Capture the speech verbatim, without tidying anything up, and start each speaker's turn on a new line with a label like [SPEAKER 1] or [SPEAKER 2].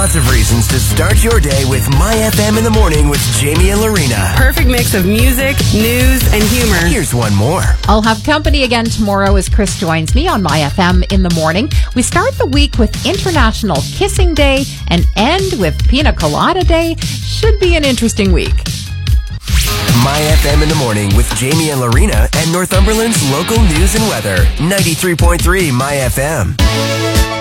[SPEAKER 1] lots of reasons to start your day with My F M in the morning with Jamie and Lorena.
[SPEAKER 2] Perfect mix of music, news, and humor.
[SPEAKER 1] Here's one more.
[SPEAKER 3] I'll have company again tomorrow as Chris joins me on My F M in the morning. We start the week with International Kissing Day and end with Pina Colada Day. Should be an interesting week.
[SPEAKER 1] My F M in the morning with Jamie and Lorena and Northumberland's local news and weather. ninety-three point three My F M.